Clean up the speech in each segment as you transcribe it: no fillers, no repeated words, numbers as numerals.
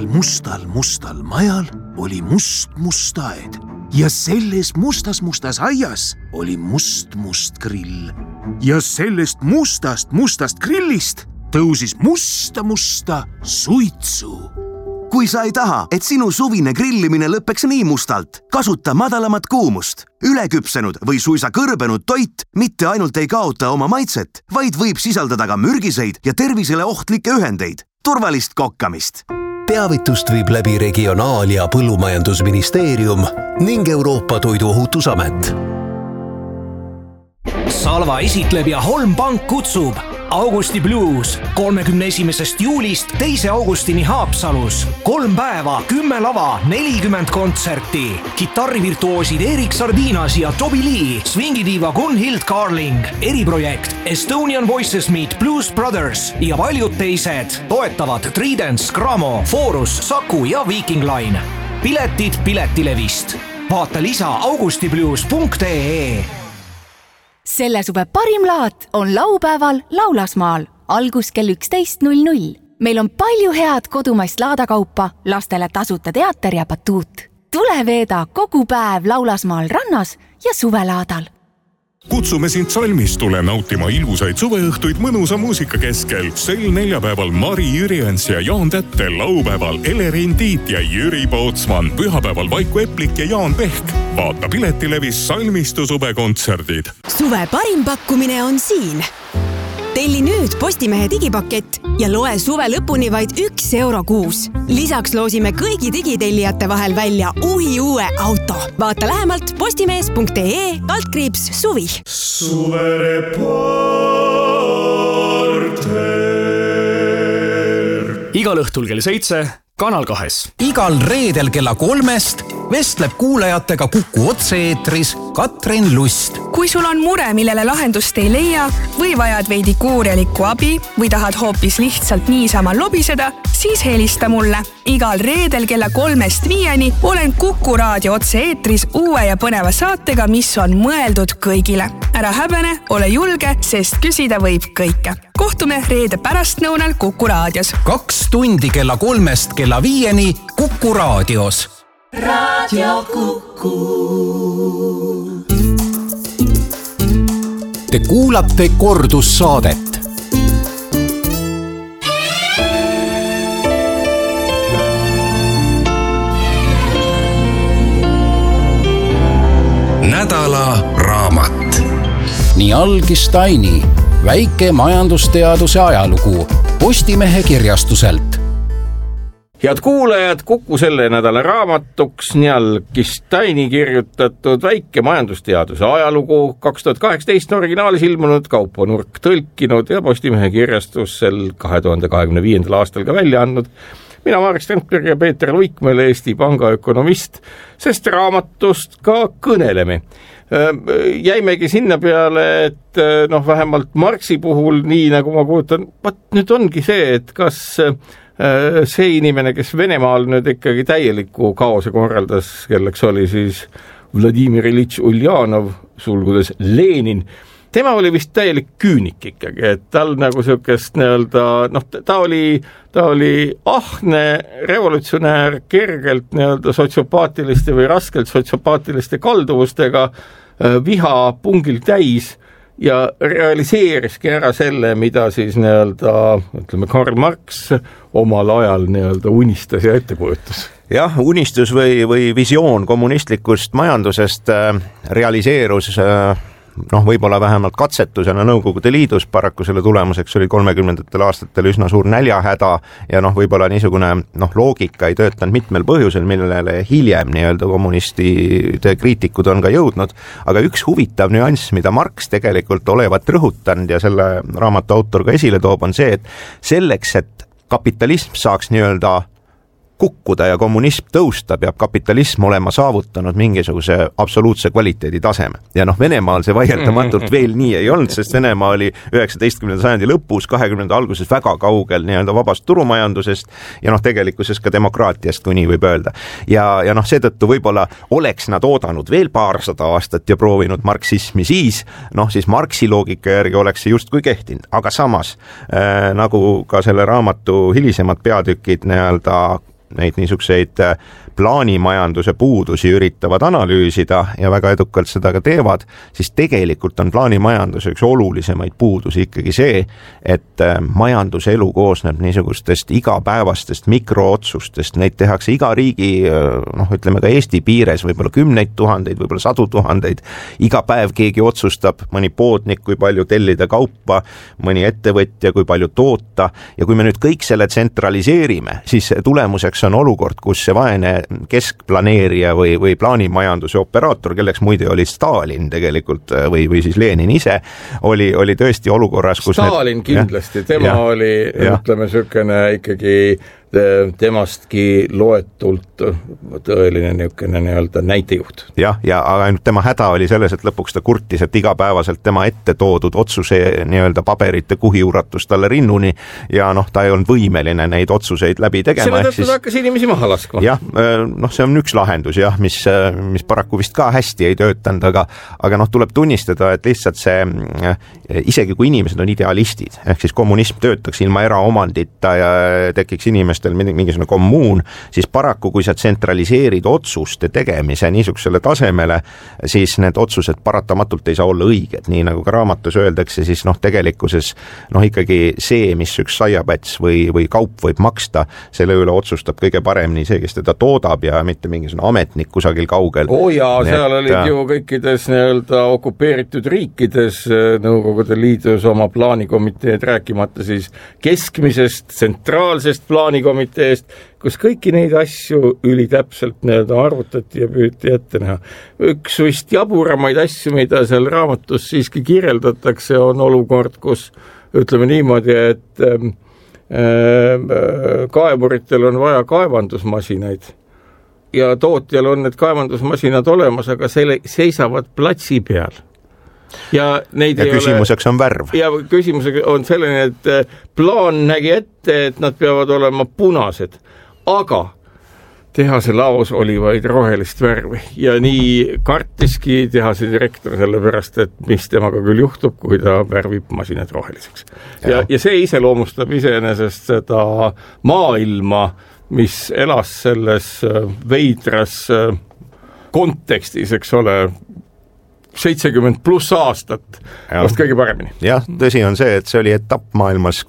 sellel mustal majal oli must aed ja selles mustas aias oli must grill. Ja sellest mustast grillist tõusis musta suitsu. Kui sa ei taha, et sinu suvine grillimine lõpeks nii mustalt, kasuta madalamat kuumust. Üleküpsenud või suisa kõrbenud toit mitte ainult ei kaota oma maitset, vaid võib sisaldada ka mürgiseid ja tervisele ohtlikke ühendeid. Turvalist kokkamist! Teavitust viib läbi Regionaal- ja Põllumajandusministeerium ning Euroopa Toiduohutusamet. Salva esitleb ja Holm Pank kutsub Augusti Blues 31. juulist 2. augustini Haapsalus. 3 päeva, 10 lava, 40 kontserti. Kitarrivirtuoosid Erik Sardinas ja Toby Lee, swingidiiva Gunhild Carling, eriprojekt Estonian Voices Meet Blues Brothers ja paljud teised. Toetavad Tridents, Gramo, Forus, Saku ja Viking Line. Piletid Piletilevist. Vaata lisa augustiblues.ee. Selle suve parim laat on laupäeval Laulasmaal, algus kell 11.00. Meil on palju head kodumaist laadakaupa, lastele tasuta teater ja batuut. Tule veeda kogu päev Laulasmaal rannas ja suvelaadal. Kutsume sind salmistule nautima ilusaid suveõhtuid mõnusa muusika keskel. Sel neljapäeval Mari Jüriens ja Jaan Tätte, laupäeval Elerin Tiit ja Jüri Pootsman, pühapäeval Vaiku Eplik ja Jaan Pehk. Vaata Piletilevis salmistu suvekontserdid. Suve parim pakkumine on siin. Telli nüüd Postimehe digipakett ja loe suve lõpuni vaid €1 kuus. Lisaks loosime kõigi digitellijate vahel välja uue auto. Vaata lähemalt postimees.ee/suvi. Suvereporter. Igal õhtul kell 7 Kanal 2. Igal reedel kella 3 vestleb kuulajatega Kuku otse-eetris Katrin Lust. Kui sul on mure, millele lahendust ei leia või vajad veidi kuurjalikku abi või tahad hoopis lihtsalt niisama lobiseda, siis helista mulle. Igal reedel kella 3-5 olen Kuku raadio otse-eetris uue ja põneva saatega, mis on mõeldud kõigile. Ära häbene, ole julge, sest küsida võib kõike. Kohtume reede pärastnõunal Kuku raadios. 2 tundi kella 3 kella 5 Kuku raadios. Radio Kuku. Te kuulate kordussaadet. Nädala raamat. Nii algis Taini, väike majandusteaduse ajalugu Postimehe kirjastuselt. Head kuulajad, Kuku selle nädala raamatuks nii algis Taini kirjutatud väike majandusteaduse ajalugu 2018 originaalis ilmunud Kaupo Nurk tõlkinud ja Postimehe kirjastusel 2025. aastal ka välja andnud. Mina Marek Strandberg ja Peeter Luikmäel, Eesti Panga ökonomist, sest raamatust ka kõneleme. Jäimegi sinna peale, et vähemalt Marxi puhul, nii nagu ma kuutan, nüüd ongi see, et kas see inimene, kes Venemaal nüüd ikkagi täieliku kaose korraldas, kelleks oli siis Vladimir Ilitš Uljanov, sulgudes Lenin, tema oli vist täielik küünik ikkagi, et tal nagu sellisest ta oli ahne revolutsionäär, kergelt sotsiopaatiliste või raskelt sotsiopaatiliste kalduvustega, viha pungil täis ja realiseeriski ära selle, mida siis Karl Marx omal ajal unistas ja ette kujutas. Jah, unistus või visioon kommunistlikust majandusest realiseerus võib-olla vähemalt katsetusena Nõukogude Liidus, paraku selle tulemuseks oli 30. aastatel üsna suur näljahäda ja võib-olla niisugune loogika ei töötanud mitmel põhjusel, millele hiljem kommunistide kriitikud on ka jõudnud, aga üks huvitav nüanss, mida Marx tegelikult olevat rõhutanud ja selle raamatu autor ka esile toob, on see, et selleks, et kapitalism saaks kukkuda ja kommunism tõusta, peab kapitalism olema saavutanud mingisuguse absoluutse kvaliteedi taseme. Ja Venemaal see vaieldamatult veel nii ei olnud, sest Venemaa oli 19. sajandi lõpus, 20. alguses väga kaugel vabast turumajandusest ja tegelikkuses ka demokraatiast, kui nii võib öelda. Ja seetõttu võib-olla oleks nad oodanud veel paarsada aastat ja proovinud marksismi siis Marxi loogika järgi oleks see justkui kehtinud. Aga samas, nagu ka selle raamatu hilisemad peatükid neid niisuguseid plaanimajanduse puudusi üritavad analüüsida ja väga edukalt seda ka teevad, siis tegelikult on plaanimajanduse üks olulisemaid puudusi ikkagi see, et majanduselu koosneb niisugustest igapäevastest mikrootsustest, neid tehakse iga riigi, ütleme ka Eesti piires võib-olla 10 000, võib-olla 100 000, iga päev keegi otsustab, mõni poodnik, kui palju tellida kaupa, mõni ettevõtja, kui palju toota ja kui me nüüd kõik selle tsentraliseerime, siis tulemuseks on olukord, kus see vaene keskplaneerija või plaanimajanduse operaator, kelleks muide oli Stalin tegelikult või siis Lenin ise, oli tõesti olukorras, kus Stalin kindlasti, tema oli, ütleme, sükene ikkagi temastki loetult tõeline niisugune nii-öelda näitejuht. Ja aga ainult tema häda oli selles, et lõpuks ta kurtis, et igapäevaselt tema ette toodud otsuse nii-öelda paberite kuhiuratus talle rinnuni ja ta ei olnud võimeline neid otsuseid läbi tegema. Selle tõttu ta hakkas inimesi maha laskma. Jah, see on üks lahendus, mis paraku vist ka hästi ei töötanud, aga tuleb tunnistada, et lihtsalt see, isegi kui inimesed on idealistid, ehk siis kommunism töötaks ilma eraomandita ja tekiks inimestel mingisugune kommuun, siis paraku, kui sa tsentraliseerid otsuste tegemise niisugusele tasemele, siis need otsused paratamatult ei saa olla õiged. Nii nagu ka raamatus öeldakse, siis tegelikkuses ikkagi see, mis üks saiapäts või kaup võib maksta, selle üle otsustab kõige paremini see, kes teda toodab ja mitte mingisugune ametnik kusagil kaugel. Seal olid ju kõikides nii-öelda okupeeritud riikides Nõukogude Liidus oma plaanikomiteed, rääkimata siis keskmisest, tsentraalsest plaanikomiteest, kus kõiki neid asju ülitäpselt nii-öelda arvutati ja püüti ette näha. Üks vist jaburamaid asju, mida seal raamatus siiski kirjeldatakse, on olukord, kus ütleme niimoodi, et kaevuritel on vaja kaevandusmasinaid ja tootjal on need kaevandusmasinad olemas, aga seisavad platsi peal. Ja küsimuseks on värv. Ja küsimuseks on selline, et plaan nägi ette, et nad peavad olema punased, aga tehase laos oli vaid rohelist värvi ja nii kartiski tehase direktor sellepärast, et mis temaga küll juhtub, kui ta värvib masinad roheliseks. Ja see iseloomustab iseenesest seda maailma, mis elas selles veidras kontekstis, eks ole, 70+ aastat, vast kõige paremini. Jah, tõsi on see, et see oli etapp maailmas,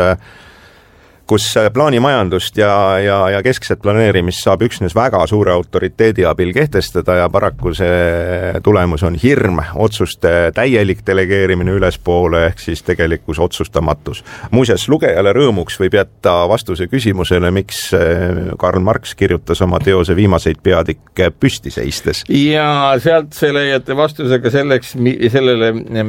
kus plaanimajandust ja keskset planeerimist saab üksnes väga suure autoriteedi abil kehtestada ja paraku see tulemus on hirm, otsuste täielik delegeerimine ülespoole ehk siis tegelikkus otsustamatus. Muuseas, lugejale rõõmuks võib jätta vastuse küsimusele, miks Karl Marx kirjutas oma teose viimaseid peatükke püsti seistes. Ja sealt see leiate vastusega sellele,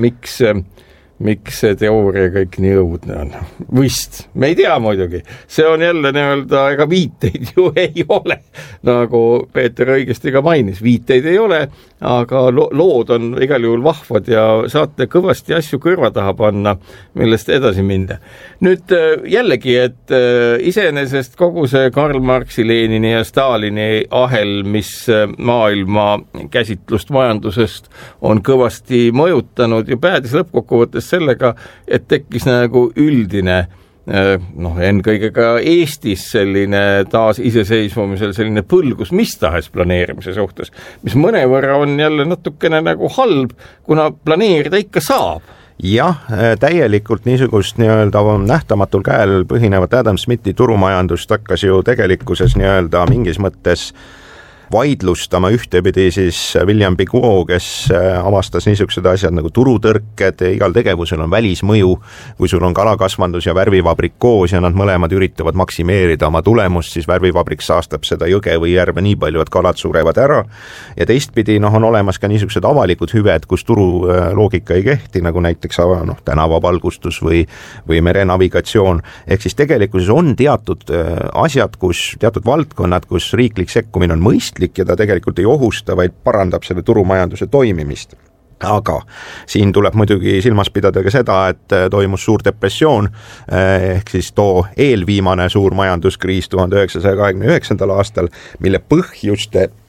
miks see teooria kõik nii õudne on. Vist, me ei tea muidugi. See on jälle nii-öelda, ega viiteid ju ei ole. Nagu Peeter õigesti ka mainis, viiteid ei ole, aga lood on igal juhul vahvad ja saate kõvasti asju kõrva taha panna, millest edasi minna. Nüüd jällegi, et iseenesest kogu see Karl Marxi, Lenini ja Stalini ahel, mis maailma käsitlust majandusest on kõvasti mõjutanud ja päädis lõppkokkuvõttes sellega, et tekkis nagu üldine, ennekõige ka Eestis selline taas iseseisvumisel selline põlgus mis tahes planeerimise suhtes, mis mõnevõrra on jälle natukene nagu halb, kuna planeerida ikka saab. Jah, täielikult niisugust nii-öelda nähtamatul käel põhinevat Adam Smithi turumajandust hakkas ju tegelikkuses nii-öelda mingis mõttes vaidlustama ühtepidi siis William Pigot, kes avastas niisugused asjad nagu turutõrked, igal tegevusel on välismõju, kui sul on kalakasvandus ja värvivabrik koos ja nad mõlemad üritavad maksimeerida oma tulemust, siis värvivabrik saastab seda jõge või järve nii palju, et kalad surevad ära ja teistpidi on olemas ka niisugused avalikud hüved, kus turu loogika ei kehti, nagu näiteks tänavavalgustus või merenavigatsioon, ehk siis tegelikkuses on teatud asjad, teatud valdkonnad, kus riiklik sekkumine on mõistlik ja ta tegelikult ei ohusta, vaid parandab selle turumajanduse toimimist. Aga siin tuleb muidugi silmas pidada ka seda, et toimus suur depressioon, ehk siis too eelviimane suur majanduskriis 1929. aastal, mille põhjuste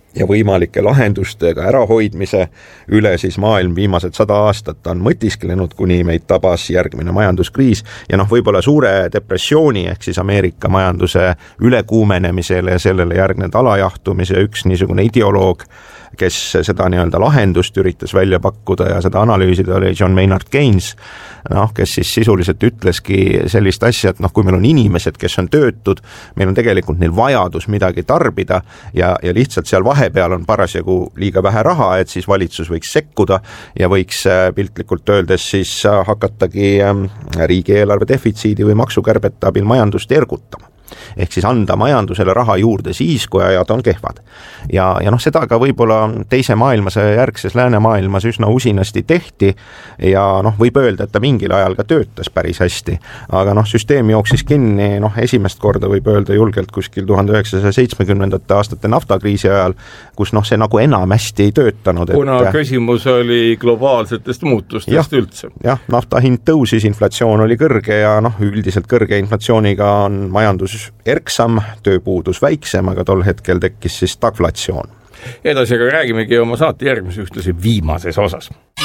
ja võimalike lahendustega ärahoidmise üle siis maailm viimased 100 aastat on mõtisklenud, kuni meid tabas järgmine majanduskriis ja võib-olla suure depressiooni ehk siis Ameerika majanduse ülekuumenemisele ja sellele järgnenud alajahtumise üks niisugune ideoloog, kes seda nii-öelda lahendust üritas välja pakkuda ja seda analüüsida, oli John Maynard Keynes, kes siis sisuliselt ütleski sellist asja, et kui meil on inimesed, kes on töötud, meil on tegelikult neil vajadus midagi tarbida ja lihtsalt seal vahepeal on parasjagu liiga vähe raha, et siis valitsus võiks sekkuda ja võiks piltlikult öeldes siis hakatagi riigieelarve defitsiidi või maksukärbete abil majandust ergutama. Ehk siis anda majandusele raha juurde siis, kui ajad on kehvad. Ja seda ka võib-olla teise maailmasõja järgses läänemaailmas üsna usinasti tehti ja võib öelda, et ta mingil ajal ka töötas päris hästi. Aga süsteem jooksis kinni esimest korda võib öelda julgelt kuskil 1970. aastate naftakriisi ajal, kus see nagu enam hästi ei töötanud. Kuna küsimus oli globaalsetest muutustest üldse. Jah, nafta hind tõusis, inflatsioon oli kõrge ja üldiselt kõrge inflatsiooniga on majandus erksam, tööpuudus väiksem, aga tol hetkel tekkis siis stagflatsioon. Edasi aga räägimegi oma saate järgmise ühtlasi viimases osas.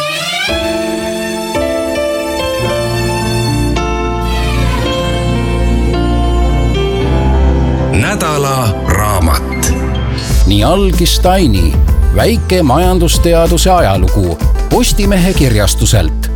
Nädala raamat. Nii algis Taini, väike majandusteaduse ajalugu Postimehe kirjastuselt.